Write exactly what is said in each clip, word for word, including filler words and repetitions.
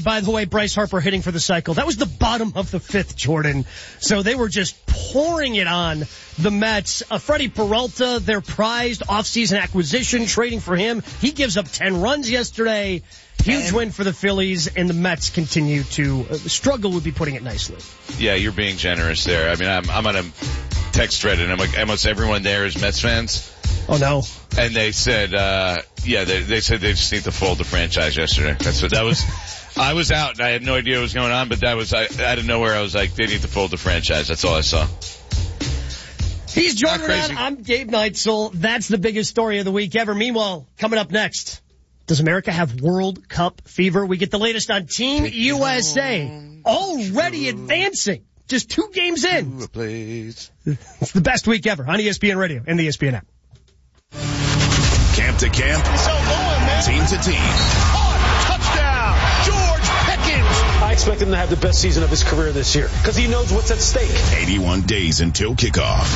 by the way, Bryce Harper hitting for the cycle. That was the bottom of the fifth, Jordan. So they were just pouring it on the Mets. Uh, Freddie Peralta, their prized offseason acquisition, trading for him. He gives up ten runs yesterday. Huge win for the Phillies, and the Mets continue to uh, struggle, would be putting it nicely. Yeah, you're being generous there. I mean, I'm, I'm on a text thread, and I'm like, almost everyone there is Mets fans. Oh, no. And they said, uh, yeah, they, they said they just need to fold the franchise yesterday. That's what that was. I was out, and I had no idea what was going on, but that was, I, out of nowhere, I was like, they need to fold the franchise. That's all I saw. He's Jordan Rod. I'm Gabe Neitzel. That's the biggest story of the week ever. Meanwhile, coming up next, does America have World Cup fever? We get the latest on Team U S A. Already advancing. Just two games in. It's the best week ever on E S P N Radio and the E S P N app. Camp to camp. So going, man. Team to team. Oh, touchdown. George Pickens. I expect him to have the best season of his career this year because he knows what's at stake. eighty-one days until kickoff.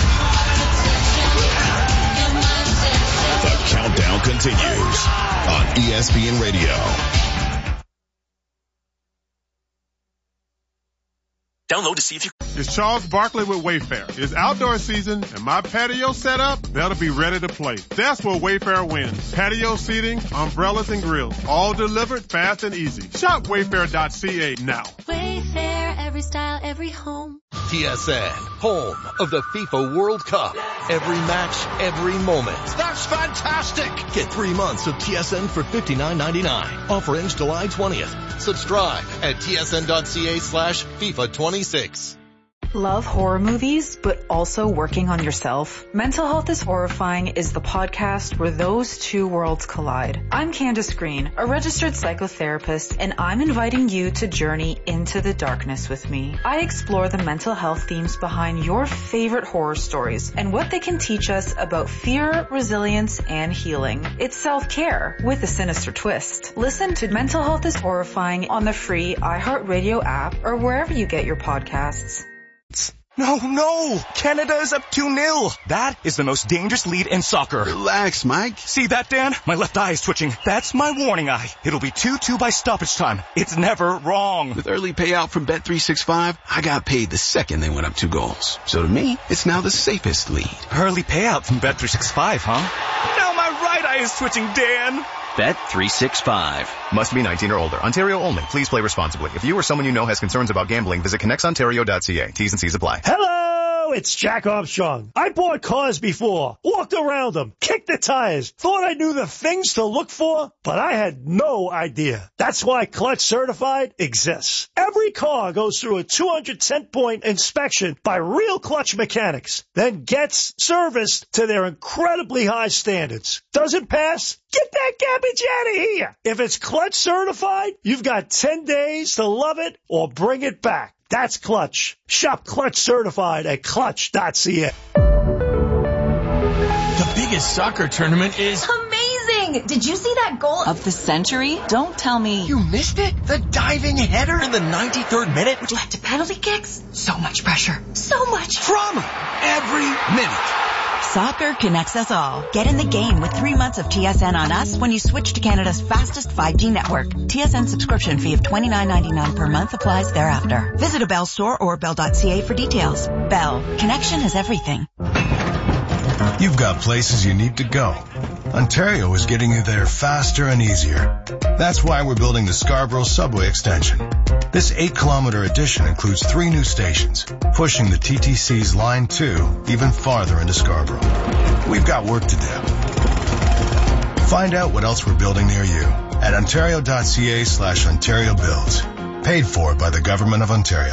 The countdown continues on E S P N Radio. Download to see if you... It's Charles Barkley with Wayfair. It's outdoor season, and my patio set up, that'll be ready to play. That's where Wayfair wins. Patio seating, umbrellas, and grills. All delivered fast and easy. Shop wayfair dot c a now. Wayfair, every style, every home. T S N, home of the FIFA World Cup. Every match, every moment. That's fantastic. Get three months of T S N for fifty-nine ninety-nine. Offer ends July twentieth. Subscribe at tsn.ca slash FIFA 26. Love horror movies, but also working on yourself? Mental Health is Horrifying is the podcast where those two worlds collide. I'm Candace Green, a registered psychotherapist, and I'm inviting you to journey into the darkness with me. I explore the mental health themes behind your favorite horror stories and what they can teach us about fear, resilience, and healing. It's self-care with a sinister twist. Listen to Mental Health is Horrifying on the free iHeartRadio app or wherever you get your podcasts. No, no! Canada is up two nil. That is the most dangerous lead in soccer. Relax, Mike. See that, Dan? My left eye is twitching. That's my warning eye. It'll be two two by stoppage time. It's never wrong. With early payout from Bet three sixty-five, I got paid the second they went up two goals. So to me, it's now the safest lead. Early payout from Bet three sixty-five, huh? Now my right eye is twitching, Dan. Bet three sixty-five. Must be nineteen or older. Ontario only. Please play responsibly. If you or someone you know has concerns about gambling, visit connects ontario dot c a. T's and C's apply. Hello, it's Jack Armstrong. I bought cars before, walked around them, kicked the tires, thought I knew the things to look for, but I had no idea. That's why Clutch Certified exists. Every car goes through a two hundred ten point inspection by real Clutch mechanics, then gets serviced to their incredibly high standards. Doesn't pass? Get that garbage out of here. If it's Clutch Certified, you've got ten days to love it or bring it back. That's Clutch. Shop Clutch Certified at clutch dot c a. The biggest soccer tournament is... amazing! Did you see that goal of the century? Don't tell me. You missed it? The diving header in the ninety-third minute? Which led to penalty kicks? So much pressure. So much drama. Every minute. Soccer connects us all. Get in the game with three months of T S N on us when you switch to Canada's fastest five G network. T S N subscription fee of twenty-nine ninety-nine per month applies thereafter. Visit a Bell store or bell dot c a for details. Bell. Connection is everything. You've got places you need to go. Ontario is getting you there faster and easier. That's why we're building the Scarborough Subway Extension. This eight kilometer addition includes three new stations, pushing the T T C's Line two even farther into Scarborough. We've got work to do. Find out what else we're building near you at ontario dot c a slash Ontario Builds. Paid for by the Government of Ontario.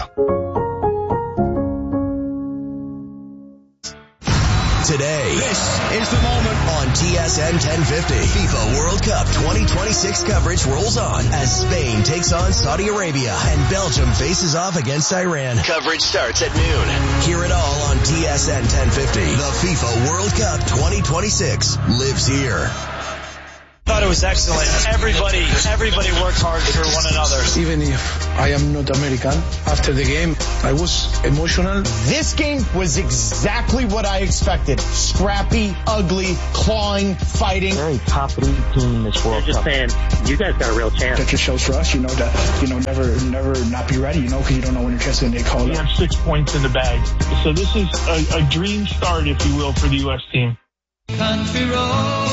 Today, this is the moment on T S N ten fifty. FIFA World Cup twenty twenty-six coverage rolls on as Spain takes on Saudi Arabia and Belgium faces off against Iran. Coverage starts at noon. Hear it all on T S N ten fifty. The FIFA World Cup twenty twenty-six lives here. The thought it was excellent. Everybody, everybody worked hard for one another. Even if I am not American, after the game, I was emotional. This game was exactly what I expected. Scrappy, ugly, clawing, fighting. Very top elite team in this World Cup. Just saying, you guys got a real chance. That just shows for us, you know, that, you know, never, never not be ready, you know, because you don't know when your chance is going to get called up. We have six points in the bag. So this is a, a dream start, if you will, for the U S team. Country roads,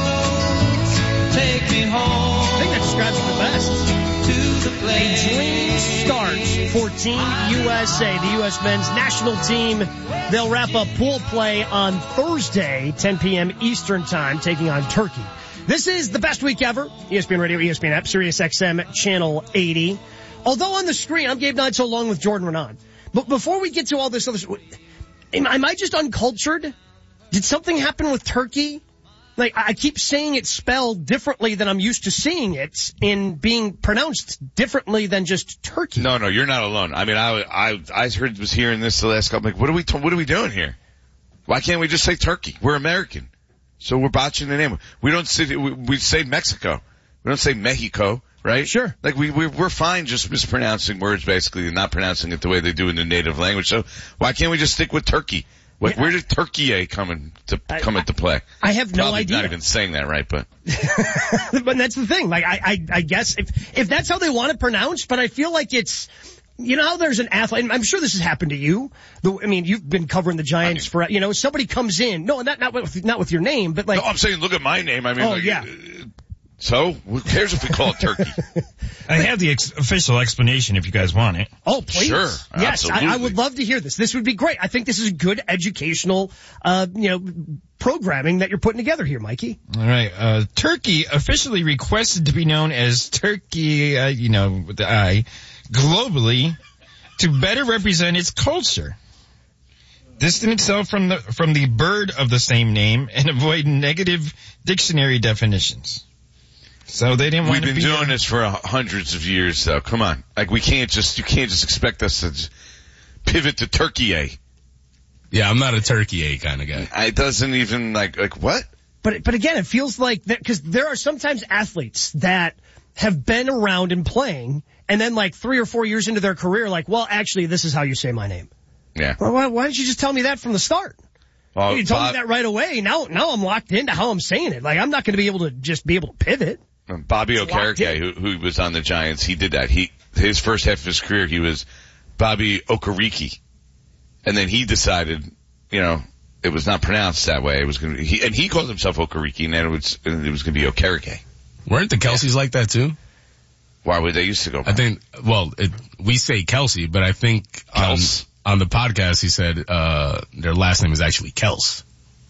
take me home. I think that describes it the best. To the place. A dream starts for Team U S A, the U S men's national team. They'll wrap up pool play on Thursday, ten p.m. Eastern time, taking on Turkey. This is the best week ever. E S P N Radio, E S P N app, Sirius X M, channel eighty. Although on the screen, I'm Gabe Knight, so along with Jordan Renan. But before we get to all this other stuff, am, am I just uncultured? Did something happen with Turkey? Like, I keep saying it's spelled differently than I'm used to seeing it in being pronounced differently than just Turkey. No, no, you're not alone. I mean, I, I, I heard, was hearing this the last couple, like, what are we, what are we doing here? Why can't we just say Turkey? We're American. So we're botching the name. We don't say, we, we say Mexico. We don't say Mexico, right? Sure. Like, we, we're, we're fine just mispronouncing words, basically, and not pronouncing it the way they do in the native language. So why can't we just stick with Turkey? Like, yeah. Where did Turkey come into come I, into play? I have no Probably idea. Not even saying that right, but but that's the thing. Like, I, I, I guess if if that's how they want it pronounced, but I feel like it's, you know, how there's an athlete. And I'm sure this has happened to you. The, I mean, you've been covering the Giants I mean, for, you know, somebody comes in. No, not not with not with your name, but like. No, I'm saying, look at my name. I mean, oh like, yeah. So, who cares if we call it Turkey? I have the ex- official explanation if you guys want it. Oh, please. Sure. Yes, I, I would love to hear this. This would be great. I think this is good educational, uh, you know, programming that you're putting together here, Mikey. All right. Uh, Turkey officially requested to be known as Turkey, uh, you know, with the I, globally to better represent its culture. Distance itself from the, from the bird of the same name and avoid negative dictionary definitions. So they didn't want We've to been be doing a- this for hundreds of years, though. Come on. Like, we can't just, you can't just expect us to just pivot to Turkey A. Yeah, I'm not a Turkey A kind of guy. It doesn't even, like, like what? But, but again, it feels like that, because there are sometimes athletes that have been around and playing, and then like three or four years into their career, like, well, actually, this is how you say my name. Yeah. Well, why, why didn't you just tell me that from the start? Well, you told Bob, me that right away. Now, now I'm locked into how I'm saying it. Like, I'm not going to be able to just be able to pivot. Bobby Okereke, who, who was on the Giants, he did that. He, his first half of his career, he was Bobby Okereke. And then he decided, you know, it was not pronounced that way. It was going to be, he, and he called himself Okereke, and then it was, and it was going to be Okereke. Weren't the Kelceys like that too? Why would they used to go by? I think, well, it, we say Kelsey, but I think on, on the podcast he said, uh, their last name is actually Kels.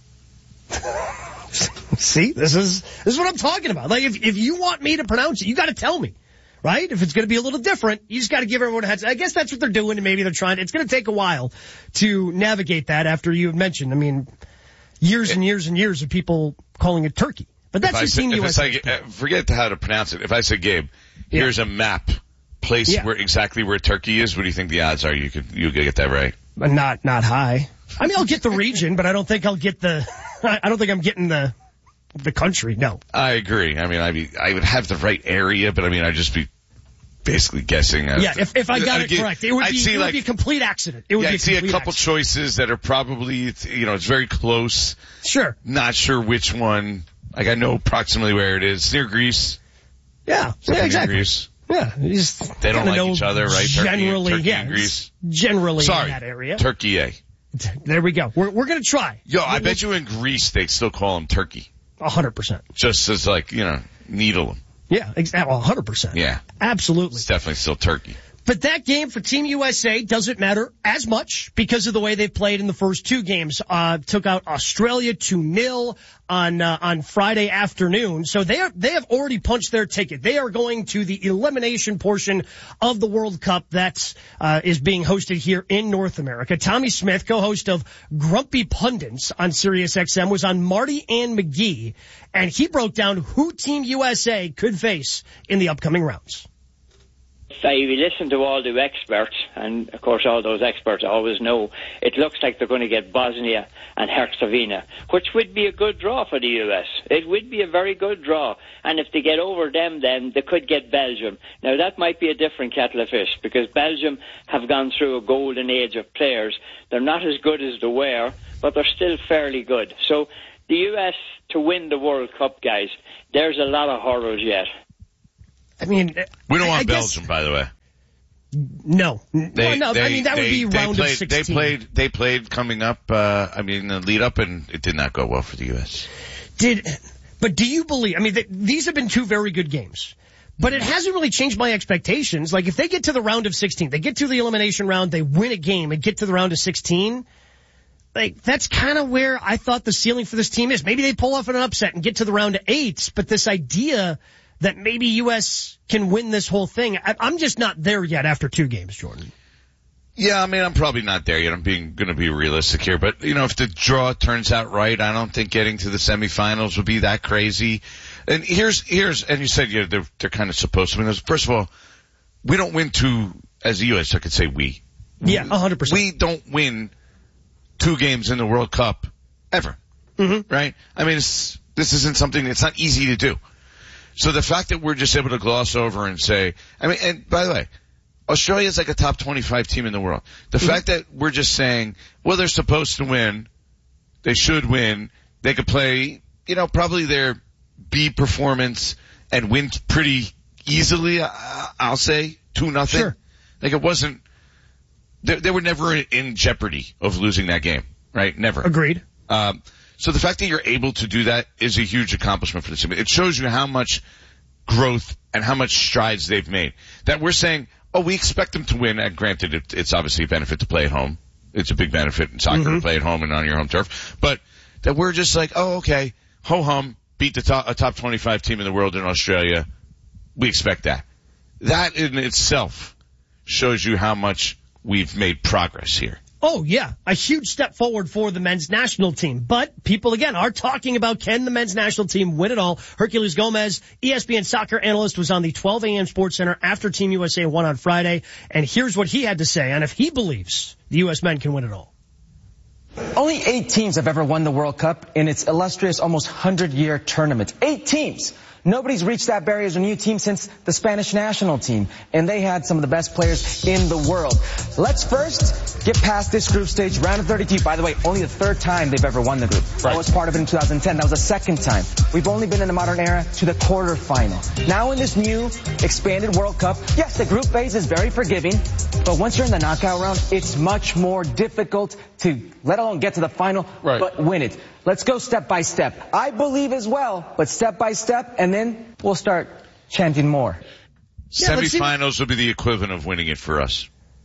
See, this is this is what I'm talking about. Like, if if you want me to pronounce it, you got to tell me, right? If it's going to be a little different, you just got to give everyone a heads. I guess that's what they're doing, and maybe they're trying. It's going to take a while to navigate that. After you mentioned, I mean, years and years and years of people calling it Turkey, but that's just Team U S A. Like, uh, forget how to pronounce it. If I say, Gabe, yeah. here's a map, place yeah. where exactly where Turkey is. What do you think the odds are you could you could get that right? But not not high. I mean, I'll get the region, but I don't think I'll get the. I don't think I'm getting the. The country, no. I agree. I mean, I be, I would have the right area, but I mean, I'd just be basically guessing. Yeah, if, if I got it get, correct, it would, be, it would like, be a complete accident. It would yeah, be a I'd see a couple accident. choices that are probably, you know, it's very close. Sure. Not sure which one. Like, I know approximately where it is. It's near Greece. Yeah, yeah exactly. Greece. Yeah, just they don't like each other, right? Generally, Turkey, Turkey yeah. and Greece. Generally Sorry, in that area. Turkey A. There we go. We're, we're going to try. Yo, I we'll, bet you in Greece they still call him Turkey. A hundred percent. Just as like, you know, needle him. Yeah, exactly. A hundred percent. Yeah. Absolutely. It's definitely still Turkey. But that game for Team U S A doesn't matter as much because of the way they've played in the first two games. Uh, took out Australia two nil on, uh, on Friday afternoon. So they are, they have already punched their ticket. They are going to the elimination portion of the World Cup that, uh, is being hosted here in North America. Tommy Smith, co-host of Grumpy Pundits on Sirius X M, was on Marty and McGee, and he broke down who Team U S A could face in the upcoming rounds. I listen to all the experts, and of course all those experts always know, it looks like they're going to get Bosnia and Herzegovina, which would be a good draw for the U S. It would be a very good draw. And if they get over them, then they could get Belgium. Now that might be a different kettle of fish, because Belgium have gone through a golden age of players. They're not as good as they were, but they're still fairly good. So the U S to win the World Cup, guys, there's a lot of hurdles yet. I mean, we don't I, want I Belgium, guess, by the way. No, they, well, no. They, I mean, that they, would be round played, of sixteen. They played. They played coming up. Uh, I mean, the lead up, and it did not go well for the U S. Did, but do you believe? I mean, th- these have been two very good games, but it hasn't really changed my expectations. Like, if they get to the round of sixteen, they get to the elimination round, they win a game, and get to the round of sixteen. Like, that's kind of where I thought the ceiling for this team is. Maybe they pull off an upset and get to the round of eights, but this idea that maybe U S can win this whole thing, I, I'm just not there yet after two games, Jordan. Yeah, I mean, I'm probably not there yet. I'm being going to be realistic here, but you know, if the draw turns out right, I don't think getting to the semifinals would be that crazy. And here's here's, and you said yeah, they're they're kind of supposed to win those. First of all, we don't win two as the U S. I could say we. Yeah, a hundred percent. We don't win two games in the World Cup ever, mm-hmm. right? I mean, it's, this isn't something, it's not easy to do. So the fact that we're just able to gloss over and say, I mean, and by the way, Australia is like a top twenty-five team in the world. The mm-hmm. fact that we're just saying, well, they're supposed to win, they should win, they could play, you know, probably their B performance and win pretty easily, I'll say, two nothing. Sure. Like it wasn't, They, they were never in, in jeopardy of losing that game, right? Never. Agreed. Um, so the fact that you're able to do that is a huge accomplishment for the team. It shows you how much growth and how much strides they've made. That we're saying, oh, we expect them to win, and granted, it, it's obviously a benefit to play at home. It's a big benefit in soccer mm-hmm. to play at home and on your home turf. But that we're just like, oh, okay, ho-hum, beat the top, a top twenty-five team in the world in Australia. We expect that. That in itself shows you how much we've made progress here. Oh, yeah. A huge step forward for the men's national team. But people, again, are talking about, can the men's national team win it all? Herculez Gomez, E S P N soccer analyst, was on the twelve a.m. Sports Center after Team U S A won on Friday. And here's what he had to say on if he believes the U S men can win it all. Only eight teams have ever won the World Cup in its illustrious almost hundred-year tournament. Eight teams. Nobody's reached that barrier as a new team since the Spanish national team, and they had some of the best players in the world. Let's first get past this group stage, round of thirty-two. By the way, only the third time they've ever won the group. Right. I was part of it in two thousand ten. That was the second time. We've only been in the modern era to the quarterfinal. Now in this new expanded World Cup, yes, the group phase is very forgiving, but once you're in the knockout round, it's much more difficult to, let alone get to the final, right. but win it. Let's go step by step. I believe as well, but step by step, and then we'll start chanting more. Yeah, semifinals will be the equivalent of winning it for us.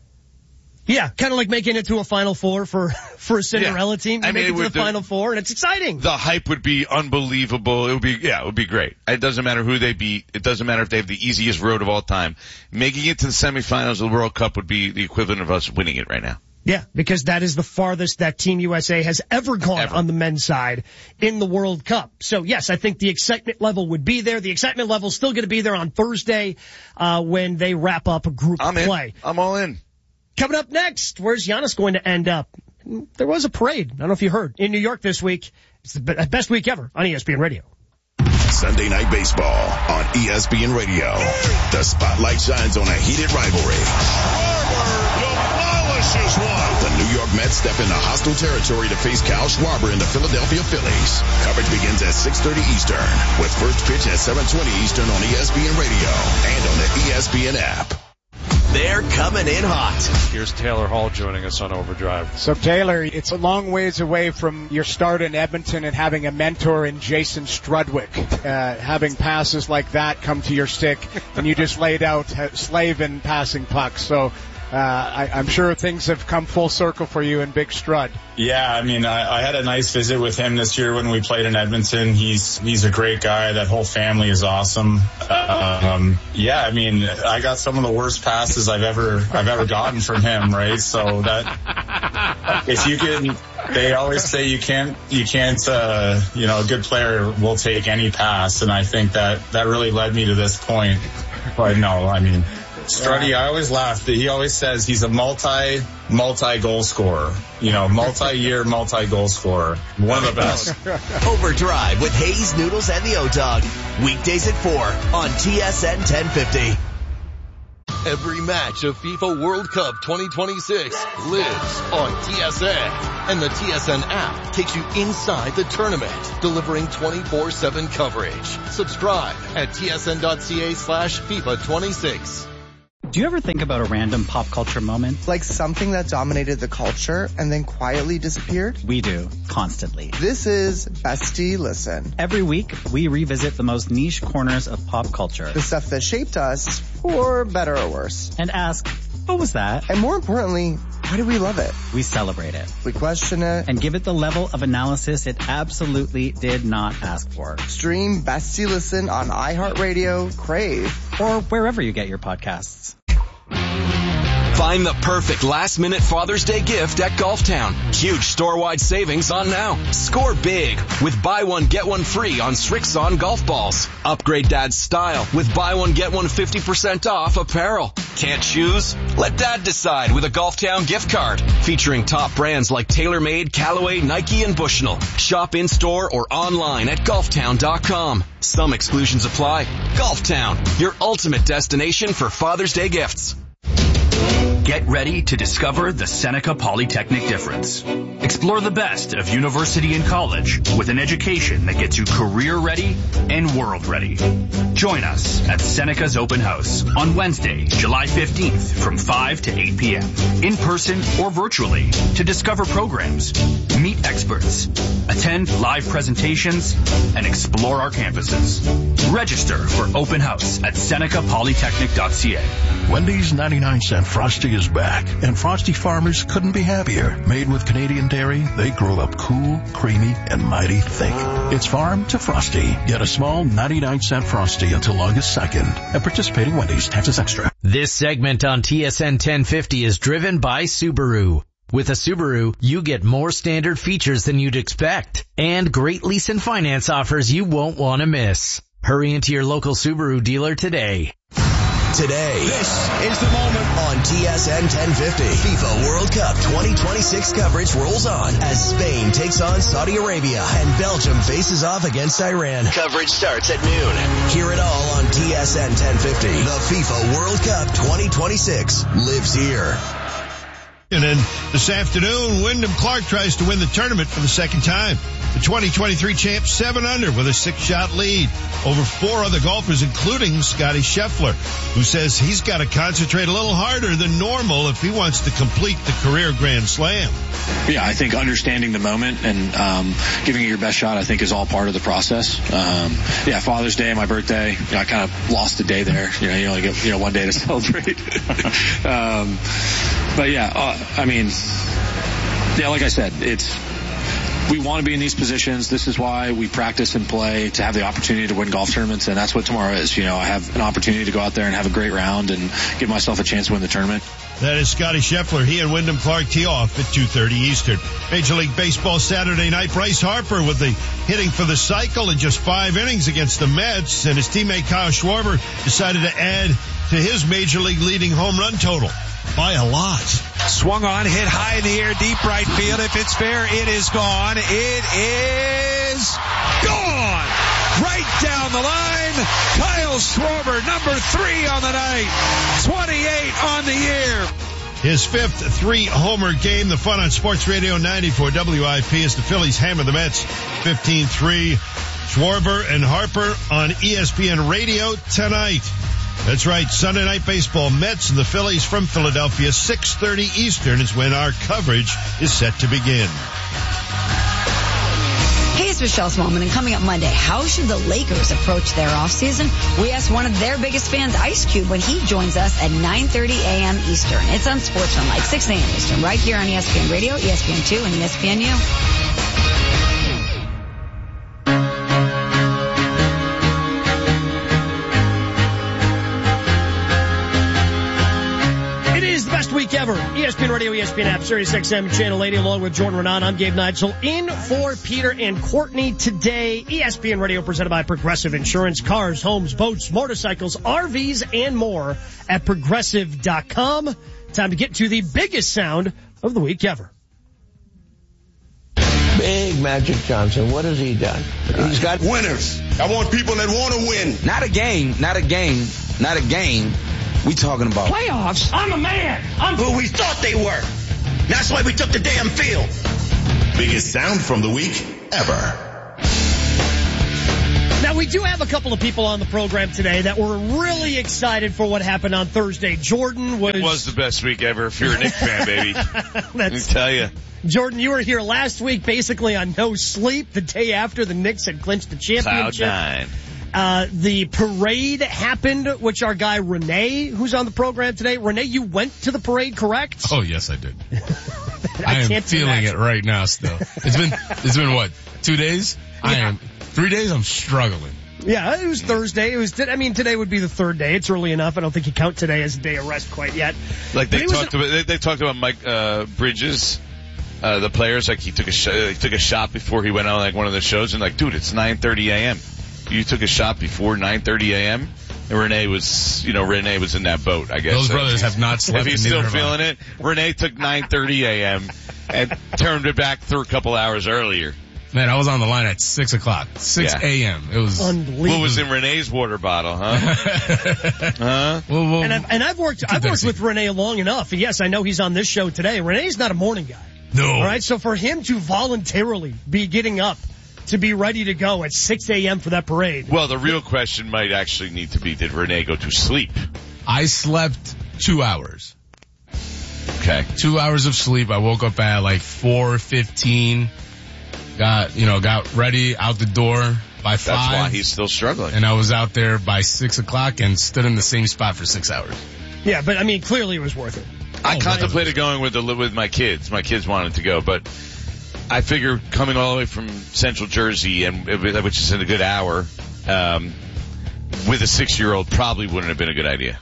Yeah, kind of like making it to a Final Four for for a Cinderella yeah. team. You I make mean, it to the the, Final Four, and it's exciting. The hype would be unbelievable. It would be, yeah, it would be great. It doesn't matter who they beat. It doesn't matter if they have the easiest road of all time. Making it to the semifinals of the World Cup would be the equivalent of us winning it right now. Yeah, because that is the farthest that Team U S A has ever gone ever. on the men's side in the World Cup. So, yes, I think the excitement level would be there. The excitement level is still going to be there on Thursday uh when they wrap up a group I'm play. In. I'm all in. Coming up next, where's Giannis going to end up? There was a parade, I don't know if you heard, in New York this week. It's the best week ever on E S P N Radio. Sunday Night Baseball on E S P N Radio. The spotlight shines on a heated rivalry. Demolishes one. The New York Mets step into hostile territory to face Kyle Schwarber and the Philadelphia Phillies. Coverage begins at six thirty Eastern, with first pitch at seven twenty Eastern on E S P N Radio and on the E S P N app. They're coming in hot. Here's Taylor Hall joining us on Overdrive. So, Taylor, it's a long ways away from your start in Edmonton and having a mentor in Jason Strudwick. Uh, having passes like that come to your stick, and you just laid out uh, slaving passing pucks. So, uh, I, I'm sure things have come full circle for you in Big Strud. Yeah, I mean, I, I had a nice visit with him this year when we played in Edmonton. He's he's a great guy. That whole family is awesome. Um, yeah, I mean, I got some of the worst passes I've ever I've ever gotten from him. Right, so that if you can, they always say you can't you can't uh, you know, a good player will take any pass, and I think that that really led me to this point. But no, I mean. Struddy, I always laugh that he always says he's a multi, multi-goal scorer. You know, multi-year, multi-goal scorer. One of the best. Overdrive with Hayes, Noodles, and the O-Dog. Weekdays at four on T S N ten fifty. Every match of FIFA World Cup twenty twenty-six lives on T S N. And the T S N app takes you inside the tournament, delivering twenty-four seven coverage. Subscribe at tsn.ca slash FIFA 26. Do you ever think about a random pop culture moment? Like something that dominated the culture and then quietly disappeared? We do, constantly. This is Bestie Listen. Every week, we revisit the most niche corners of pop culture. The stuff that shaped us, for better or worse. And ask, what was that? And more importantly, why do we love it? We celebrate it. We question it. And give it the level of analysis it absolutely did not ask for. Stream Bestie Listen on iHeartRadio, Crave, or wherever you get your podcasts. Find the perfect last-minute Father's Day gift at Golftown. Huge store-wide savings on now. Score big with buy one, get one free on Srixon golf balls. Upgrade Dad's style with buy one, get one fifty percent off apparel. Can't choose? Let Dad decide with a Golftown gift card. Featuring top brands like TaylorMade, Callaway, Nike, and Bushnell. Shop in-store or online at golftown dot com. Some exclusions apply. Golftown, your ultimate destination for Father's Day gifts. Get ready to discover the Seneca Polytechnic difference. Explore the best of university and college with an education that gets you career ready and world ready. Join us at Seneca's Open House on Wednesday, July fifteenth from five to eight p.m. in person or virtually to discover programs, meet experts, attend live presentations, and explore our campuses. Register for Open House at seneca polytechnic dot c a. Wendy's ninety-nine cent Frosty is back, and Frosty farmers couldn't be happier. Made with Canadian dairy, they grow up cool, creamy, and mighty thick. It's farm to Frosty. Get a small ninety-nine cent Frosty until August second. At participating Wendy's, taxes extra. This segment on T S N ten fifty is driven by Subaru. With a Subaru, you get more standard features than you'd expect, and great lease and finance offers you won't want to miss. Hurry into your local Subaru dealer today. Today, this is the moment on T S N ten fifty. FIFA World Cup twenty twenty-six coverage rolls on as Spain takes on Saudi Arabia and Belgium faces off against Iran. Coverage starts at noon. Hear it all on T S N ten fifty. The FIFA World Cup twenty twenty-six lives here. And then this afternoon, Wyndham Clark tries to win the tournament for the second time. The twenty twenty-three champ seven under with a six-shot lead over four other golfers, including Scotty Scheffler, who says he's got to concentrate a little harder than normal if he wants to complete the career Grand Slam. Yeah, I think understanding the moment and um, giving it your best shot, I think, is all part of the process. Um, yeah, Father's Day, my birthday, you know, I kind of lost a day there. You know, you only get you know one day to celebrate. um, but yeah, uh, I mean, yeah, like I said, it's. We want to be in these positions. This is why we practice and play, to have the opportunity to win golf tournaments, and that's what tomorrow is. You know, I have an opportunity to go out there and have a great round and give myself a chance to win the tournament. That is Scotty Scheffler. He and Wyndham Clark tee off at two thirty Eastern. Major League Baseball Saturday night. Bryce Harper with the hitting for the cycle in just five innings against the Mets, and his teammate Kyle Schwarber decided to add to his Major League leading home run total by a lot. Swung on, hit high in the air, deep right field. If it's fair, it is gone. It is gone! Right down the line. Kyle Schwarber, number three on the night. twenty-eight on the year. His fifth three-homer game. The fun on Sports Radio ninety-four W I P as the Phillies hammer the Mets fifteen three. Schwarber and Harper on E S P N Radio tonight. That's right, Sunday Night Baseball, Mets and the Phillies from Philadelphia, six thirty Eastern is when our coverage is set to begin. Hey, it's Michelle Smallman, and coming up Monday, how should the Lakers approach their offseason? We asked one of their biggest fans, Ice Cube, when he joins us at nine thirty a.m. Eastern. It's on Sportsman, like six a.m. Eastern, right here on E S P N Radio, E S P N two, and E S P N U. week ever. E S P N Radio, E S P N app, Sirius X M, Channel eighty, along with Jordan Renan. I'm Gabe Neitzel. In for Peter and Courtney today. E S P N Radio presented by Progressive Insurance. Cars, homes, boats, motorcycles, R Vs, and more at Progressive dot com. Time to get to the biggest sound of the week ever. Big Magic Johnson. What has he done? He's got winners. I want people that want to win. Not a game, not a game, not a game. We talking about playoffs. I'm a man. I'm who we thought they were. That's why we took the damn field. Biggest sound from the week ever. Now, we do have a couple of people on the program today that were really excited for what happened on Thursday. Jordan was... It was the best week ever if you're a Knicks fan, baby. Let me tell you. Jordan, you were here last week basically on no sleep the day after the Knicks had clinched the championship. Cloud nine. Uh, the parade happened, which our guy Renee, who's on the program today, Renee, you went to the parade, correct? Oh, yes, I did. I, I am can't feeling imagine. it right now still. It's been, it's been what, two days? Yeah. I am, three days I'm struggling. Yeah, it was Thursday. It was, I mean, today would be the third day. It's early enough. I don't think you count today as a day of rest quite yet. Like they talked an, about, they, they talked about Mike, uh, Bridges. Uh, the players, like he took a sh- he took a shot before he went on like one of the shows, and like, dude, it's nine thirty a.m. You took a shot before nine thirty a.m. And Renee was, you know, Renee was in that boat, I guess. Those so, brothers have not slept. If he's in still neither feeling it, Renee took nine thirty a.m. and turned it back through a couple hours earlier. Man, I was on the line at six o'clock, six a.m. It was unbelievable. What was in Renee's water bottle, huh? huh? Well, well, and I've, and I've worked, I've worked with Renee long enough. And yes, I know he's on this show today. Renee's not a morning guy. No. All right. So for him to voluntarily be getting up to be ready to go at six a.m. for that parade. Well, the real question might actually need to be, did Renee go to sleep? I slept two hours. Okay. Two hours of sleep. I woke up at like four fifteen. Got, you know, got ready out the door by five. That's why he's still struggling. And I was out there by six o'clock and stood in the same spot for six hours. Yeah, but I mean, clearly it was worth it. I oh, contemplated going with the with my kids. My kids wanted to go, but I figure coming all the way from Central Jersey, and which is in a good hour, um, with a six-year-old probably wouldn't have been a good idea.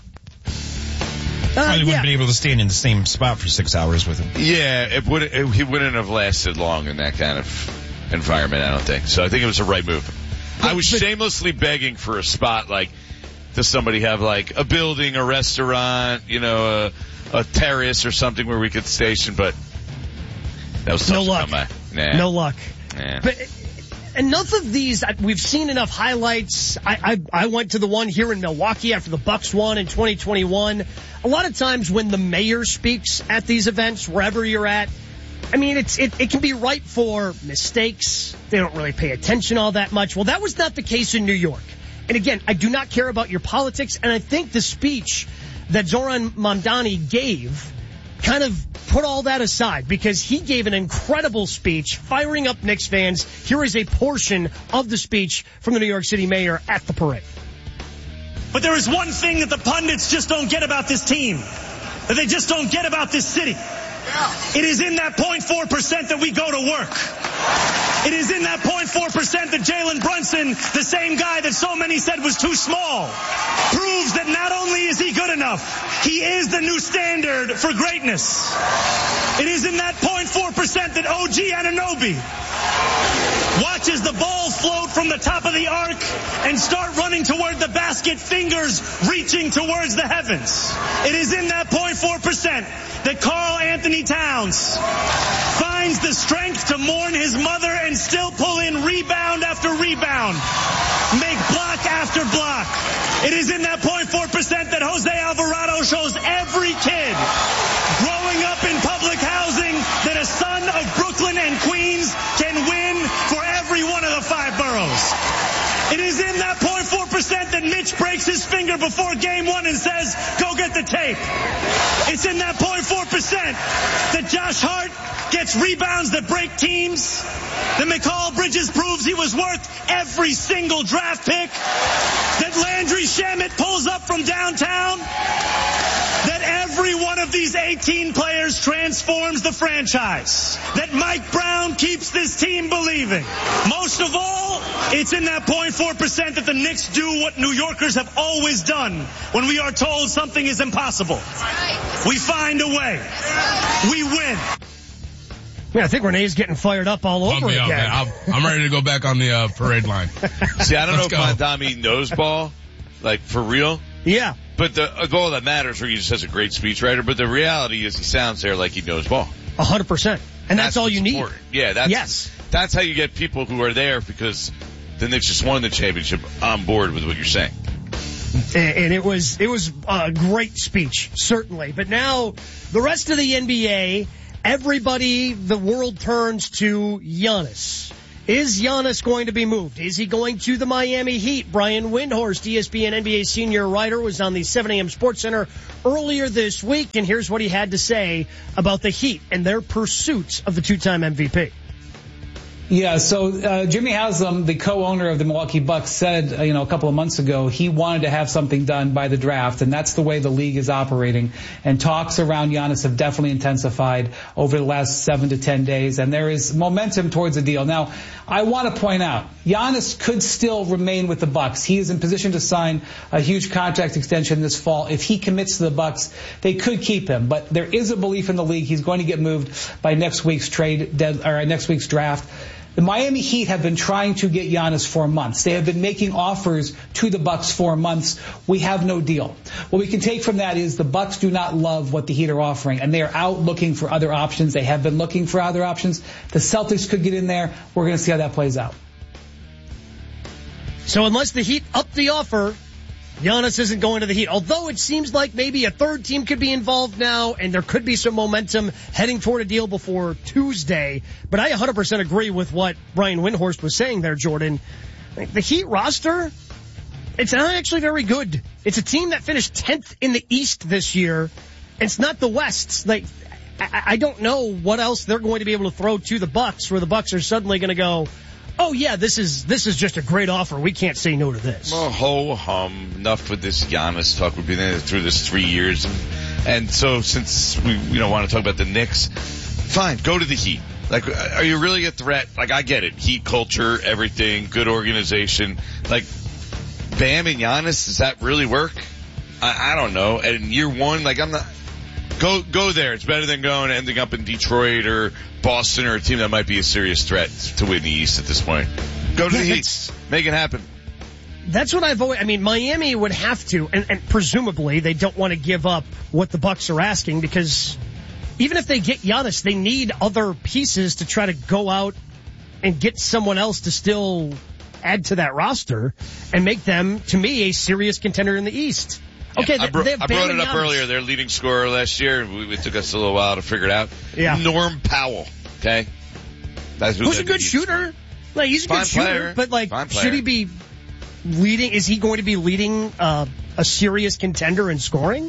Uh, probably wouldn't yeah. have been able to stand in the same spot for six hours with him. Yeah, it would. It, he wouldn't have lasted long in that kind of environment, I don't think. So I think it was the right move. But, I was but, shamelessly begging for a spot, like, does somebody have like a building, a restaurant, you know, a a terrace or something where we could station, but that was tough no to luck. come by. Nah. No luck. Nah. But enough of these. We've seen enough highlights. I, I I went to the one here in Milwaukee after the Bucks won in twenty twenty-one. A lot of times when the mayor speaks at these events, wherever you're at, I mean, it's it, it can be ripe for mistakes. They don't really pay attention all that much. Well, that was not the case in New York. And again, I do not care about your politics, and I think the speech that Zoran Mamdani gave kind of put all that aside, because he gave an incredible speech firing up Knicks fans. Here is a portion of the speech from the New York City mayor at the parade. But there is one thing that the pundits just don't get about this team, that they just don't get about this city. It is in that zero point four percent that we go to work. It is in that zero point four percent that Jalen Brunson, the same guy that so many said was too small, proves that not only is he good enough, he is the new standard for greatness. It is in that zero point four percent that O G Anunoby watches the ball float from the top of the arc and start running toward the basket, fingers reaching towards the heavens. It is in that zero point four percent that Karl Anthony Towns finds the strength to mourn his mother and still pull in rebound after rebound, make block after block. It is in that zero point four percent that Jose Alvarado shows every kid growing up in public housing that a son of Brooklyn and Queens can win for every one of the five boroughs. It is in that zero point four percent that Mitch breaks his finger before game one and says, go get the tape. It's in that zero point four percent that Josh Hart gets rebounds that break teams, that Mikal Bridges proves he was worth every single draft pick, that Landry Shamet pulls up from downtown, that every one of these eighteen players transforms the franchise. That Mike Brown keeps this team believing. Most of all, it's in that zero point four percent that the Knicks do what New Yorkers have always done when we are told something is impossible. We find a way. We win. Yeah, I think Renee's getting fired up all over me again. Up, man. I'm, I'm ready to go back on the uh, parade line. See, I don't Let's know if Mondami knows ball, like for real. Yeah. But the goal that matters where he just has a great speechwriter, but the reality is he sounds there like he knows ball. A hundred percent. And that's, that's all you need. Important. Yeah, that's, yes. that's how you get people who are there because the Knicks just won the championship on board with what you're saying. And it was, it was a great speech, certainly. But now the rest of the N B A, everybody, the world turns to Giannis. Is Giannis going to be moved? Is he going to the Miami Heat? Brian Windhorst, E S P N N B A senior writer, was on the seven a.m. Sports Center earlier this week, and here's what he had to say about the Heat and their pursuits of the two-time M V P. Yeah, so uh, Jimmy Haslam, the co-owner of the Milwaukee Bucks, said, uh, you know, a couple of months ago he wanted to have something done by the draft, and that's the way the league is operating. And talks around Giannis have definitely intensified over the last seven to ten days, and there is momentum towards a deal. Now, I want to point out, Giannis could still remain with the Bucks. He is in position to sign a huge contract extension this fall. If he commits to the Bucks, they could keep him, but there is a belief in the league he's going to get moved by next week's trade dead, or next week's draft. The Miami Heat have been trying to get Giannis for months. They have been making offers to the Bucks for months. We have no deal. What we can take from that is the Bucks do not love what the Heat are offering, and they are out looking for other options. They have been looking for other options. The Celtics could get in there. We're going to see how that plays out. So unless the Heat up the offer, Giannis isn't going to the Heat, although it seems like maybe a third team could be involved now, and there could be some momentum heading toward a deal before Tuesday. But I one hundred percent agree with what Brian Windhorst was saying there, Jordan. The Heat roster, it's not actually very good. It's a team that finished tenth in the East this year. It's not the West. Like, I, I don't know what else they're going to be able to throw to the Bucks, where the Bucks are suddenly going to go, oh yeah, this is this is just a great offer. We can't say no to this. Well, ho hum. Enough with this Giannis talk. We've been in it through this three years, and, and so since we you know want to talk about the Knicks, fine, go to the Heat. Like, are you really a threat? Like, I get it. Heat culture, everything, good organization. Like, Bam and Giannis, does that really work? I, I don't know. And year one, like, I'm not. Go go there. It's better than going ending up in Detroit or Boston or a team that might be a serious threat to win the East at this point. Go to yeah, the Heat. Make it happen. That's what I've always, I mean, Miami would have to, and, and presumably they don't want to give up what the Bucks are asking, because even if they get Giannis, they need other pieces to try to go out and get someone else to still add to that roster and make them, to me, a serious contender in the East. Okay, yeah, I, bro- they have I brought it up Giannis. earlier. Their leading scorer last year, we, it took us a little while to figure it out. Yeah. Norm Powell, okay? That's who Who's a good shooter? Like, he's a Fine good shooter, player. but like, Fine should he be leading, is he going to be leading uh, a serious contender in scoring?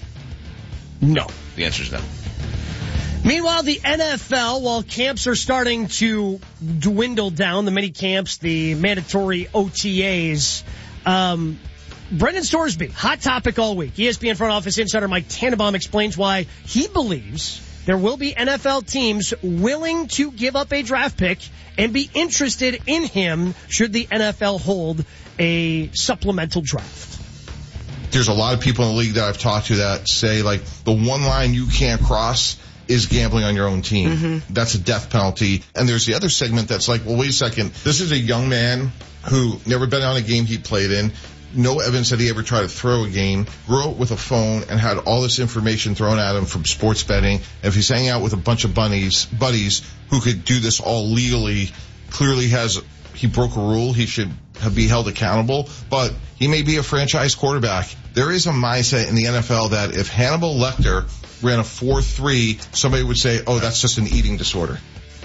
No. The answer is no. Meanwhile, the N F L, while camps are starting to dwindle down, the mini camps, the mandatory O T As, um, Brendan Sorsby, hot topic all week. E S P N front office insider Mike Tannenbaum explains why he believes there will be N F L teams willing to give up a draft pick and be interested in him should the N F L hold a supplemental draft. There's a lot of people in the league that I've talked to that say, like, the one line you can't cross is gambling on your own team. Mm-hmm. That's a death penalty. And there's the other segment that's like, well, wait a second. This is a young man who never been on a game he played in. No evidence that he ever tried to throw a game, grew up with a phone and had all this information thrown at him from sports betting. And if he's hanging out with a bunch of bunnies, buddies who could do this all legally, clearly has, he broke a rule. He should be held accountable, but he may be a franchise quarterback. There is a mindset in the N F L that if Hannibal Lecter ran a four three, somebody would say, oh, that's just an eating disorder.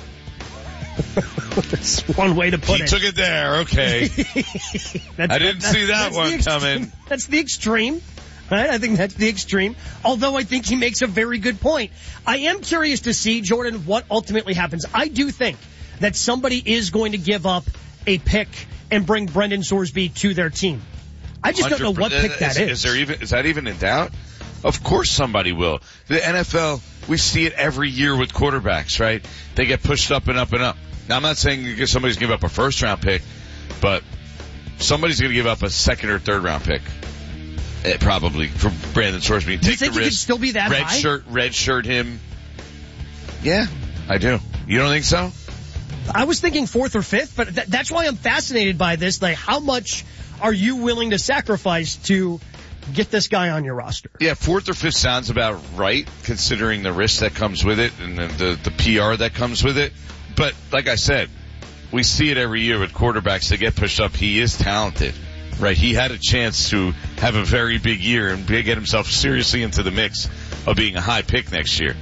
That's one way to put he it. He took it there, okay. I didn't see that one coming. That's the extreme. Right? I think that's the extreme. Although I think he makes a very good point. I am curious to see, Jordan, what ultimately happens. I do think that somebody is going to give up a pick and bring Brendan Sorsby to their team. I just don't know what pick that is. Is there even, is that even in doubt? Of course somebody will. The N F L, we see it every year with quarterbacks, right? They get pushed up and up and up. Now, I'm not saying somebody's going to give up a first-round pick, but somebody's going to give up a second or third-round pick. It probably, for Brandon Sorsby. Take you think the he risk. Could still be that red high? Shirt, red shirt him. Yeah, I do. You don't think so? I was thinking fourth or fifth, but th- that's why I'm fascinated by this. Like, how much are you willing to sacrifice to get this guy on your roster? Yeah, fourth or fifth sounds about right, considering the risk that comes with it and the, the, the P R that comes with it. But like I said, we see it every year with quarterbacks that get pushed up. He is talented, right? He had a chance to have a very big year and get himself seriously into the mix of being a high pick next year.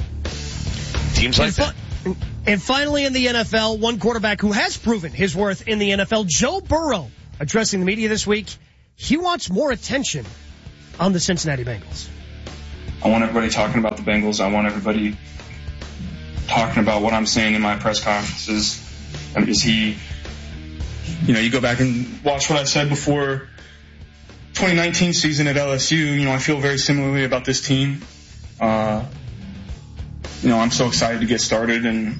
Teams like that. And finally in the N F L, one quarterback who has proven his worth in the N F L, Joe Burrow, addressing the media this week. He wants more attention on the Cincinnati Bengals. I want everybody talking about the Bengals. I want everybody talking about what I'm saying in my press conferences. And is he, you know, you go back and watch what I said before twenty nineteen season at L S U. You know, I feel very similarly about this team. Uh, you know, I'm so excited to get started and,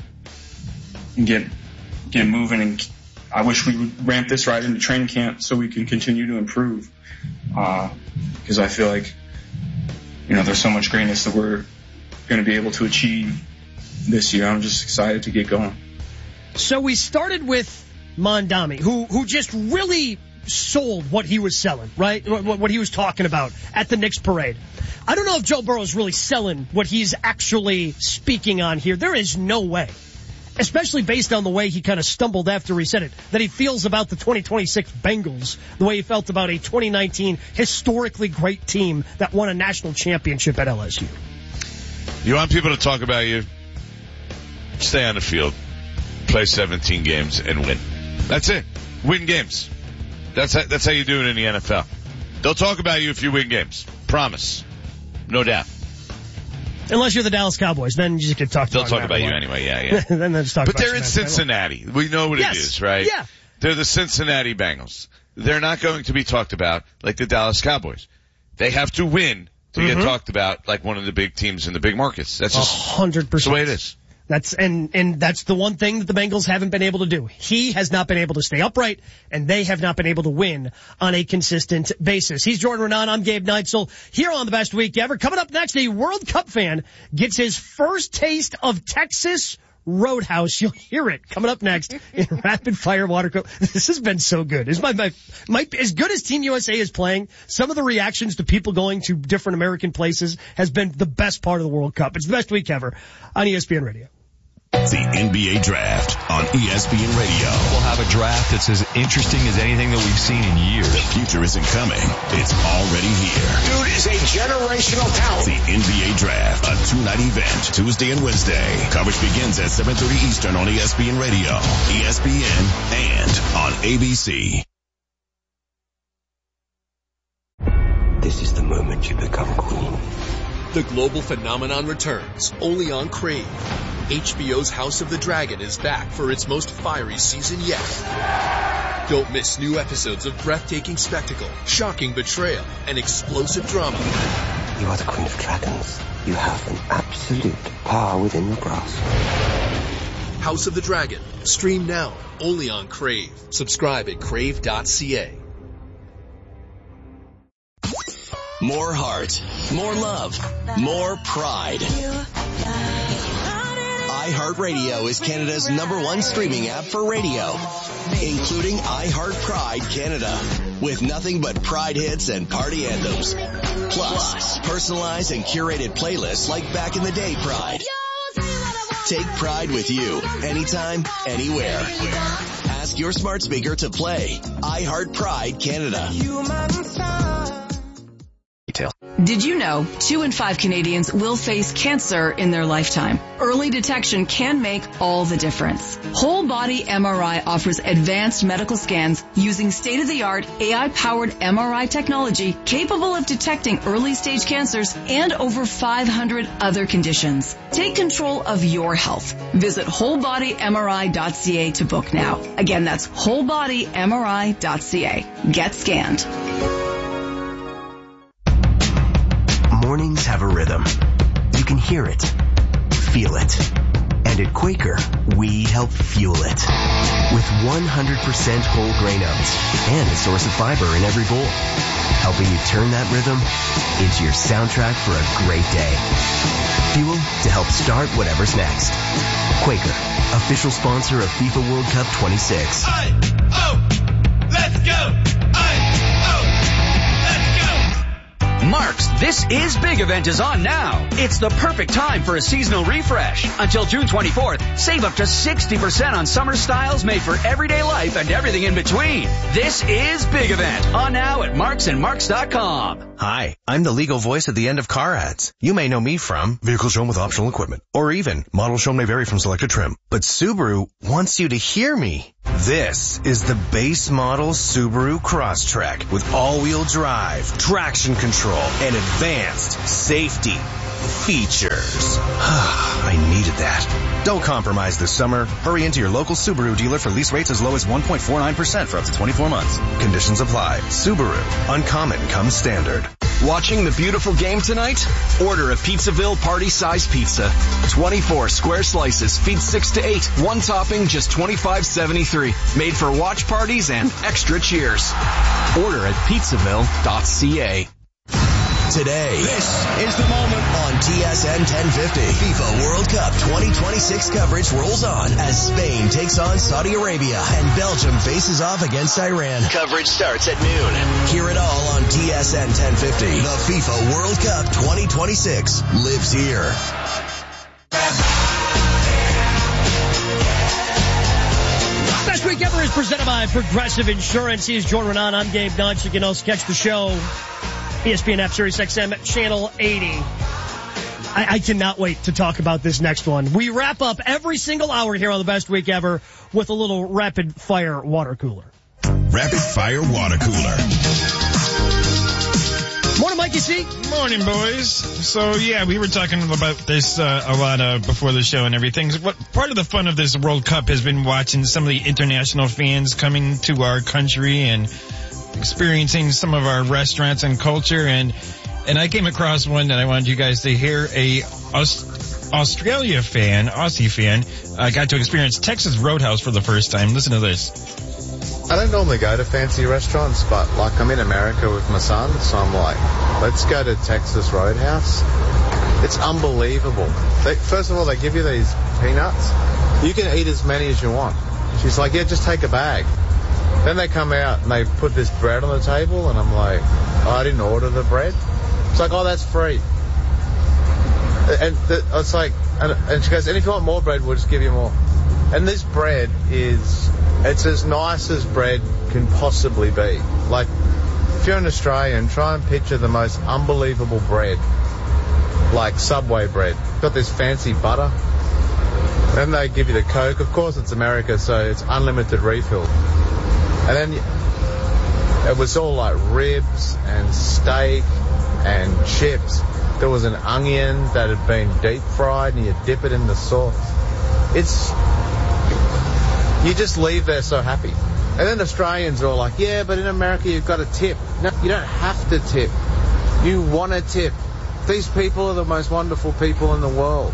and get get moving. And I wish we would ramp this right into training camp so we can continue to improve. Because uh, I feel like, you know, there's so much greatness that we're going to be able to achieve this year. I'm just excited to get going. So we started with Mondami, who who just really sold what he was selling, right? What, what he was talking about at the Knicks parade. I don't know if Joe Burrow is really selling what he's actually speaking on here. There is no way, especially based on the way he kind of stumbled after he said it, that he feels about the twenty twenty-six Bengals the way he felt about a twenty nineteen historically great team that won a national championship at L S U. You want people to talk about you? Stay on the field, play seventeen games, and win. That's it. Win games. That's how, that's how you do it in the N F L. They'll talk about you if you win games. Promise. No doubt. Unless you're the Dallas Cowboys, then you just get talked They'll about. They'll talk about you anyway, yeah, yeah. Then they'll just talk but about they're in Cincinnati. We know what yes. it is, right? Yeah. They're the Cincinnati Bengals. They're not going to be talked about like the Dallas Cowboys. They have to win to mm-hmm. get talked about like one of the big teams in the big markets. That's just one hundred percent. the way it is. That's, and, and that's the one thing that the Bengals haven't been able to do. He has not been able to stay upright, and they have not been able to win on a consistent basis. He's Jordan Renan. I'm Gabe Neitzel here on the Best Week Ever. Coming up next, a World Cup fan gets his first taste of Texas Roadhouse. You'll hear it coming up next in Rapid Fire Water Cup. This has been so good. It's my, my, my, as good as Team U S A is playing, some of the reactions to people going to different American places has been the best part of the World Cup. It's the Best Week Ever on E S P N Radio. The N B A Draft on E S P N Radio. We'll have a draft that's as interesting as anything that we've seen in years. The future isn't coming. It's already here. Dude is a generational talent. The N B A Draft, a two-night event, Tuesday and Wednesday. Coverage begins at seven thirty Eastern on E S P N Radio, E S P N, and on A B C. This is the moment you become queen. The global phenomenon returns, only on Crave. H B O's House of the Dragon is back for its most fiery season yet. Don't miss new episodes of breathtaking spectacle, shocking betrayal, and explosive drama. You are the Queen of Dragons. You have an absolute power within your grasp. House of the Dragon. Stream now, only on Crave. Subscribe at crave dot c a. More heart, more love, more pride. iHeartRadio is Canada's number one streaming app for radio, including iHeart Pride Canada, with nothing but Pride hits and party anthems. Plus, personalized and curated playlists like Back in the Day Pride. Take Pride with you, anytime, anywhere. Ask your smart speaker to play iHeart Pride Canada. Did you know two in five Canadians will face cancer in their lifetime? Early detection can make all the difference. Whole Body M R I offers advanced medical scans using state-of-the-art A I-powered M R I technology capable of detecting early-stage cancers and over five hundred other conditions. Take control of your health. Visit whole body M R I dot c a to book now. Again, that's whole body M R I dot c a. Get scanned. mornings have a rhythm. You can hear it, feel it. And at Quaker, we help fuel it. With one hundred percent whole grain oats and a source of fiber in every bowl. Helping you turn that rhythm into your soundtrack for a great day. Fuel to help start whatever's next. Quaker, official sponsor of FIFA World Cup twenty-six. I, oh, let's go! Mark's This Is Big event is on now. It's the perfect time for a seasonal refresh. Until June twenty-fourth, save up to sixty percent on summer styles made for everyday life and everything in between. This is Big event on now at marks and marks dot com. Hi, I'm the legal voice at the end of car ads. You may know me from vehicle shown with optional equipment, or even model shown may vary from selected trim. But Subaru wants you to hear me. This is the base model Subaru Crosstrek with all-wheel drive, traction control, and advanced safety features. I needed that. Don't compromise this summer. Hurry into your local Subaru dealer for lease rates as low as one point four nine percent for up to twenty-four months. Conditions apply. Subaru. Uncommon comes standard. Watching the beautiful game tonight? Order a Pizzaville party-sized pizza. twenty-four square slices, feed six to eight. One topping, just twenty-five seventy-three. Made for watch parties and extra cheers. Order at pizzaville dot c a. Today, this is the moment on T S N ten fifty. FIFA World Cup twenty twenty-six coverage rolls on as Spain takes on Saudi Arabia and Belgium faces off against Iran. Coverage starts at noon. Hear it all on T S N ten fifty. The FIFA World Cup twenty twenty-six lives here. Best Week Ever is presented by Progressive Insurance. He is Jordan Renan. I'm Gabe Nunch. You can also catch the show E S P N app, Sirius X M, channel eighty. I, I cannot wait to talk about this next one. We wrap up every single hour here on the Best Week Ever with a little rapid fire water cooler. Rapid fire water cooler. Morning, Mikey C. Morning, boys. So, yeah, we were talking about this uh, a lot uh, before the show and everything. What part of the fun of this World Cup has been watching some of the international fans coming to our country and experiencing some of our restaurants and culture, and and I came across one that I wanted you guys to hear. A Aust- Australia fan, Aussie fan, uh, got to experience Texas Roadhouse for the first time. Listen to this. I don't normally go to fancy restaurants, but like I'm in America with my son, so I'm like, let's go to Texas Roadhouse. It's unbelievable. They, first of all, they give you these peanuts. You can eat as many as you want. She's like, yeah, just take a bag. Then they come out and they put this bread on the table, and I'm like, oh, I didn't order the bread. It's like, oh, that's free. And the, it's like, and, and she goes, and if you want more bread, we'll just give you more. And this bread is, it's as nice as bread can possibly be. Like, if you're an Australian, try and picture the most unbelievable bread, like Subway bread. Got this fancy butter. Then they give you the Coke. Of course, it's America, so it's unlimited refill. And then it was all like ribs and steak and chips. There was an onion that had been deep fried, and you dip it in the sauce. It's, you just leave there so happy. And then Australians are all like, yeah, but in America you've got to tip. No, you don't have to tip. You want to tip. These people are the most wonderful people in the world.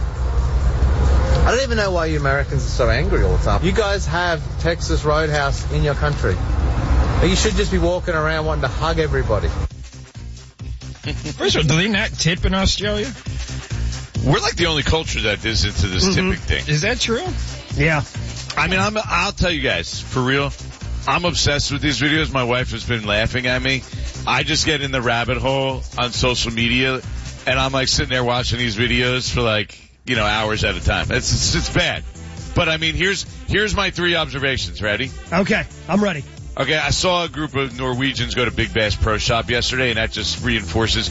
I don't even know why you Americans are so angry all the time. You guys have Texas Roadhouse in your country. You should just be walking around wanting to hug everybody. First of all, do they not tip in Australia? We're like the only culture that is into this mm-hmm. tipping thing. Is that true? Yeah. I mean, I'm, I'll tell you guys, for real, I'm obsessed with these videos. My wife has been laughing at me. I just get in the rabbit hole on social media, and I'm like sitting there watching these videos for like, you know, hours at a time. It's, it's, it's bad. But I mean, here's, here's my three observations. Ready? Okay. I'm ready. Okay. I saw a group of Norwegians go to Big Bass Pro Shop yesterday, and that just reinforces.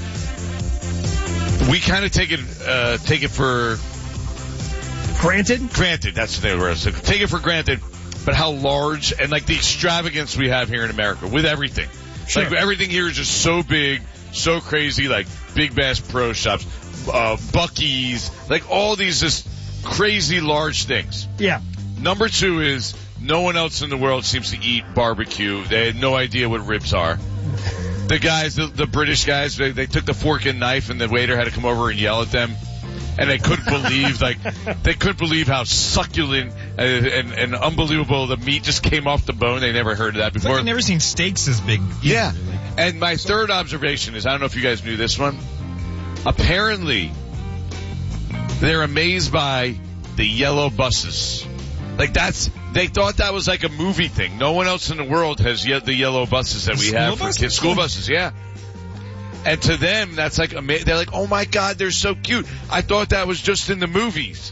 We kind of take it, uh, take it for granted. Granted. That's the word. So take it for granted. But how large and like the extravagance we have here in America with everything. Sure. Like everything here is just so big, so crazy, like Big Bass Pro Shops. Uh, Buc-ee's, like all these just crazy large things. Yeah. Number two is no one else in the world seems to eat barbecue. They had no idea what ribs are. The guys, the, the British guys, they, they took the fork and knife, and the waiter had to come over and yell at them. And they couldn't believe, like, they couldn't believe how succulent and, and, and unbelievable the meat just came off the bone. They never heard of that before. Like I've never seen steaks as big. Yeah. And my third observation is, I don't know if you guys knew this one. Apparently, they're amazed by the yellow buses. Like that's, they thought that was like a movie thing. No one else in the world has yet the yellow buses that we School have for buses? kids. School buses, yeah. And to them, that's like amazing. They're like, oh my God, they're so cute. I thought that was just in the movies.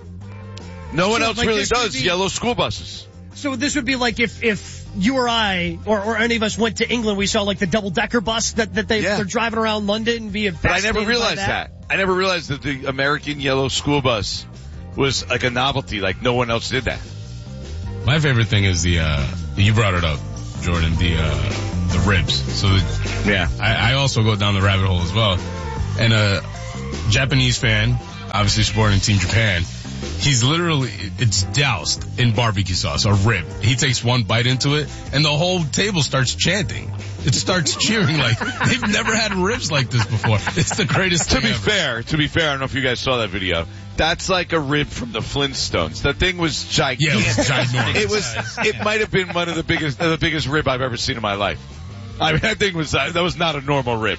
No one So, else like, really this would does be- yellow school buses. So this would be like if, if you or I, or, or any of us went to England, we saw like the double-decker bus that, that they, Yeah. they're driving around London and being But I never fascinated by realized that. I never realized that the American yellow school bus was like a novelty. Like no one else did that. My favorite thing is the, uh, you brought it up, Jordan, the, uh, the ribs. So the, yeah, I, I also go down the rabbit hole as well. And a Japanese fan, obviously supporting Team Japan, he's literally, it's doused in barbecue sauce, a rib. He takes one bite into it, and the whole table starts chanting. It starts cheering like they've never had ribs like this before. It's the greatest To thing be ever. fair, to be fair, I don't know if you guys saw that video. That's like a rib from the Flintstones. That thing was gigantic. Yeah, it was ginormous. It was, it might have been one of the biggest, the biggest rib I've ever seen in my life. I mean, that thing was, that was not a normal rib.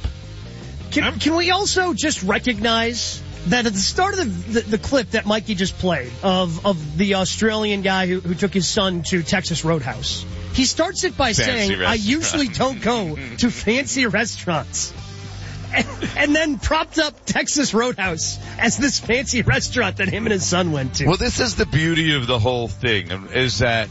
Can, can we also just recognize that at the start of the, the, the clip that Mikey just played of, of the Australian guy who, who took his son to Texas Roadhouse, he starts it by Fancy saying, restaurant. I usually don't go to fancy restaurants. And, and then propped up Texas Roadhouse as this fancy restaurant that him and his son went to. Well, this is the beauty of the whole thing, is that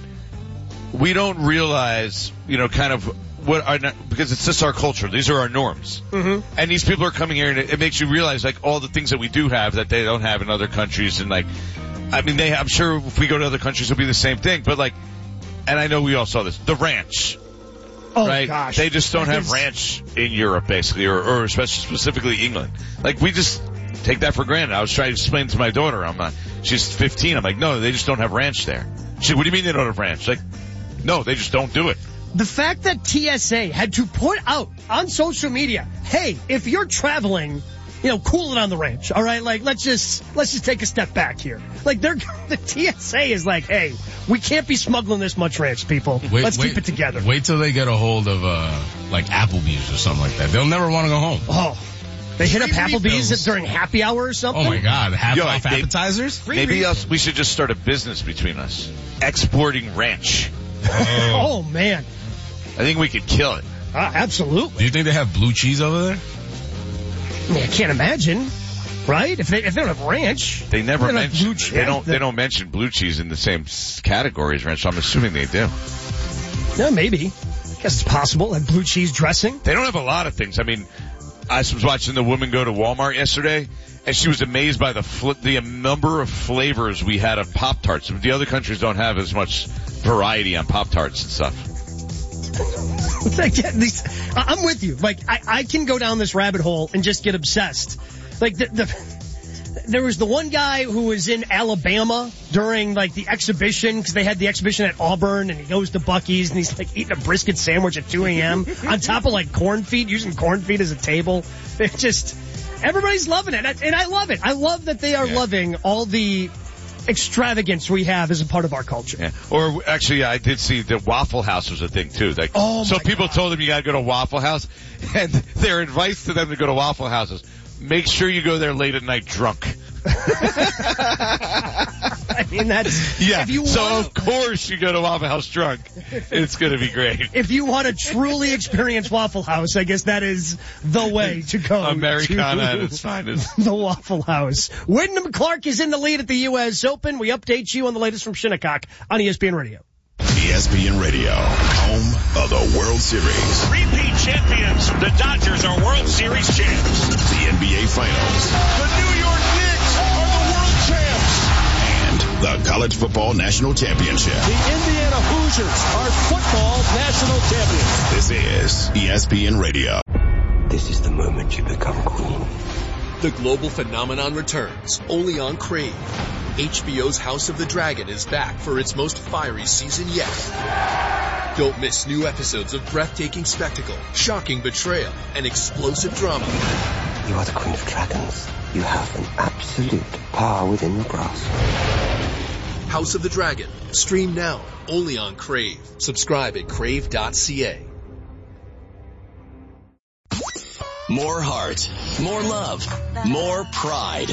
we don't realize, you know, kind of what our, because it's just our culture. These are our norms. Mm-hmm. And these people are coming here, and it, it makes you realize, like, all the things that we do have that they don't have in other countries. And, like, I mean, they, I'm sure if we go to other countries, it'll be the same thing. But, like, and I know we all saw this, the ranch. Oh, right? gosh. They just don't That have is- ranch in Europe, basically, or, or especially specifically England. Like, we just take that for granted. I was trying to explain to my daughter, I'm not, she's fifteen. I'm like, no, they just don't have ranch there. She said, what do you mean they don't have ranch? Like, no, they just don't do it. The fact that T S A had to put out on social media, hey, if you're traveling, you know, cool it on the ranch, all right? Like, let's just, let's just take a step back here. Like, they're, the T S A is like, hey, we can't be smuggling this much ranch, people. Wait, let's wait, keep it together. Wait till they get a hold of, uh, like Applebee's or something like that. They'll never want to go home. Oh, they hit up Free Applebee's refills. during happy hour or something? Oh my God, half Yo, off maybe- appetizers? Maybe us, we should just start a business between us. Exporting ranch. Oh, man. I think we could kill it. Uh, absolutely. Do you think they have blue cheese over there? I mean, I can't imagine, right? If they, if they don't have ranch. They never they don't have mention, blue cheese. they don't, they don't mention blue cheese in the same s- category as ranch, so I'm assuming they do. Yeah, maybe. I guess it's possible. Like blue cheese dressing. They don't have a lot of things. I mean, I was watching the woman go to Walmart yesterday, and she was amazed by the fl- the number of flavors we had of Pop-Tarts. The other countries don't have as much variety on Pop-Tarts and stuff. Again, these, I- I'm with you. Like, I, I can go down this rabbit hole and just get obsessed. Like, the, the, there was the one guy who was in Alabama during, like, the exhibition, because they had the exhibition at Auburn, and he goes to Buc-ee's, and he's, like, eating a brisket sandwich at two a.m. on top of, like, corn feet, using corn feet as a table. It's just, everybody's loving it, and I, and I love it. I love that they are Yeah. loving all the extravagance we have as a part of our culture. Yeah. Or actually, yeah, I did see that Waffle House was a thing too. Like, Oh, so my people God. told them you got to go to Waffle House, and their advice to them to go to Waffle Houses: make sure you go there late at night drunk. I mean, that's, Yeah. if you So want of course you go to Waffle House drunk. It's going to be great. If you want to truly experience Waffle House, I guess that is the way to go. Americana to at its finest. The Waffle House. Wyndham Clark is in the lead at the U S Open. We update you on the latest from Shinnecock on E S P N Radio. E S P N Radio, home of the World Series. Repeat champions. The Dodgers are World Series champs. The N B A Finals. The New York Knicks are the world champs. And the College Football National Championship. The Indiana Hoosiers are football national champions. This is E S P N Radio. This is the moment you become queen. The global phenomenon returns, only on Crave. H B O's House of the Dragon is back for its most fiery season yet. Don't miss new episodes of breathtaking spectacle, shocking betrayal, and explosive drama. You are the Queen of Dragons. You have an absolute power within your grasp. House of the Dragon. Stream now, only on Crave. Subscribe at crave dot c a. More heart, more love, more pride.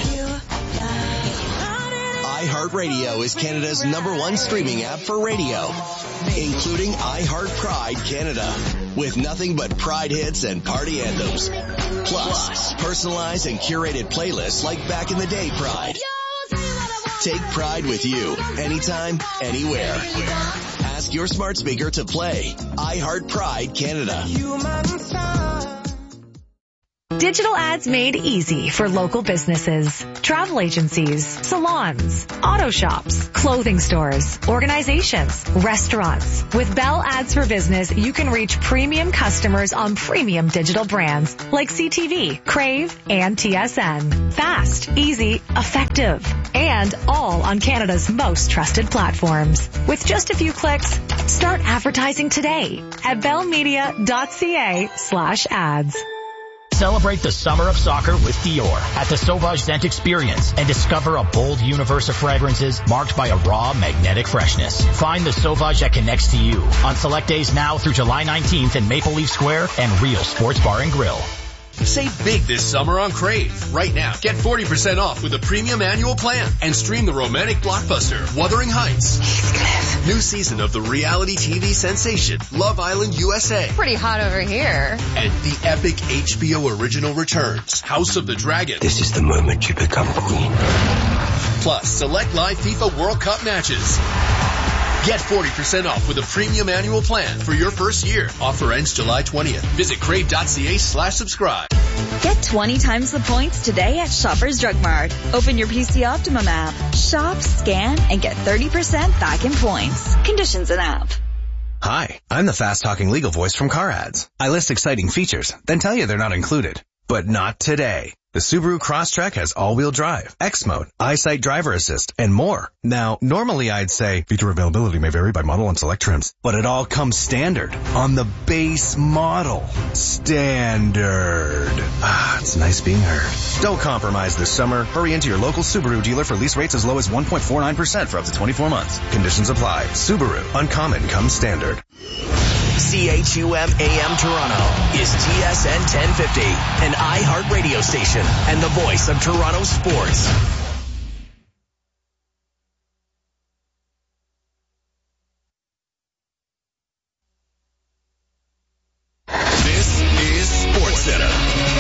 iHeartRadio is Canada's number one streaming app for radio, including iHeart Pride Canada, with nothing but Pride hits and party anthems. Plus, personalized and curated playlists like Back in the Day Pride. Take Pride with you, anytime, anywhere. Ask your smart speaker to play iHeart Pride Canada. Digital ads made easy for local businesses, travel agencies, salons, auto shops, clothing stores, organizations, restaurants. With Bell Ads for Business, you can reach premium customers on premium digital brands like C T V, Crave, and T S N. Fast, easy, effective, and all on Canada's most trusted platforms. With just a few clicks, start advertising today at bellmedia.ca slash ads. Celebrate the summer of soccer with Dior at the Sauvage Scent Experience and discover a bold universe of fragrances marked by a raw, magnetic freshness. Find the Sauvage that connects to you on select days now through July nineteenth in Maple Leaf Square and Real Sports Bar and Grill. Save big this summer on Crave. Right now, get forty percent off with a premium annual plan and stream the romantic blockbuster Wuthering Heights. Heathcliff. New season of the reality T V sensation Love Island U S A. Pretty hot over here. And the epic H B O original returns, House of the Dragon. This is the moment you become queen. Plus, select live FIFA World Cup matches. Get forty percent off with a premium annual plan for your first year. Offer ends July twentieth. Visit crave.ca slash subscribe. Get twenty times the points today at Shoppers Drug Mart. Open your P C Optimum app. Shop, scan, and get thirty percent back in points. Conditions and app. Hi, I'm the fast-talking legal voice from Car Ads. I list exciting features, then tell you they're not included. But not today. The Subaru Crosstrek has all-wheel drive, X-Mode, EyeSight Driver Assist, and more. Now, normally I'd say feature availability may vary by model and select trims, but it all comes standard on the base model. Standard. Ah, it's nice being heard. Don't compromise this summer. Hurry into your local Subaru dealer for lease rates as low as one point four nine percent for up to twenty-four months. Conditions apply. Subaru. Uncommon comes standard. C H U M A M Toronto is T S N ten fifty, an iHeart radio station and the voice of Toronto sports. This is SportsCenter.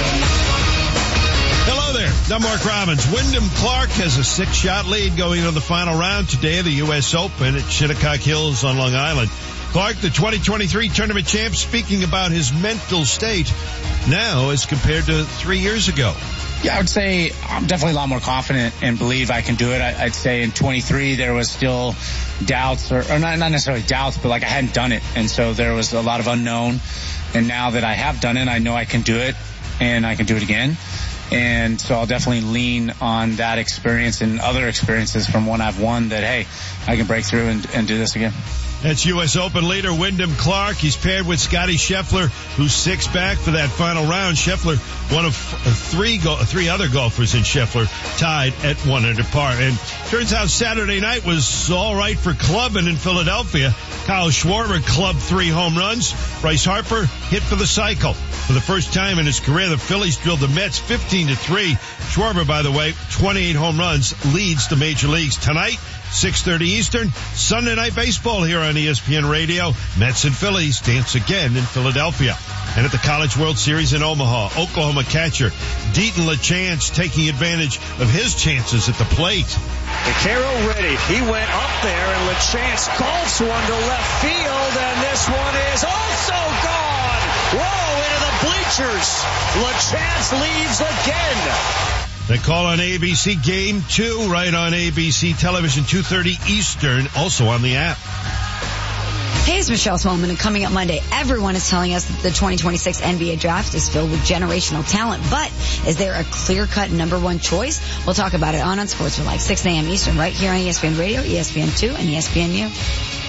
Hello there. I'm Mark Robbins. Wyndham Clark has a six-shot lead going into the final round today of the U S Open at Shinnecock Hills on Long Island. Clark, the twenty twenty-three tournament champ, speaking about his mental state now as compared to three years ago. Yeah, I would say I'm definitely a lot more confident and believe I can do it. I, I'd say in twenty-three there was still doubts, or, or not, not necessarily doubts, but like I hadn't done it. And so there was a lot of unknown. And now that I have done it, I know I can do it, and I can do it again. And so I'll definitely lean on that experience and other experiences from when I've won that, hey, I can break through and, and do this again. That's U S Open leader Wyndham Clark. He's paired with Scotty Scheffler, who's six back for that final round. Scheffler, one of three go- three other golfers in Scheffler, tied at one under par. And turns out Saturday night was all right for clubbing in Philadelphia. Kyle Schwarber clubbed three home runs. Bryce Harper hit for the cycle. For the first time in his career, the Phillies drilled the Mets fifteen to three. Schwarber, by the way, twenty-eight home runs, leads the major leagues tonight. six thirty Eastern, Sunday Night Baseball here on E S P N Radio. Mets and Phillies dance again in Philadelphia. And at the College World Series in Omaha, Oklahoma catcher Deaton LeChance taking advantage of his chances at the plate. Vaquero ready. He went up there, and LeChance golfs one to left field, and this one is also gone. Whoa, into the bleachers. LeChance leaves again. They call on A B C Game two right on A B C Television, two thirty Eastern, also on the app. Hey, it's Michelle Smallman, and coming up Monday, everyone is telling us that the twenty twenty-six N B A draft is filled with generational talent. But is there a clear-cut number one choice? We'll talk about it on on Sports for Life, six a.m. Eastern, right here on E S P N Radio, E S P N two, and E S P N U.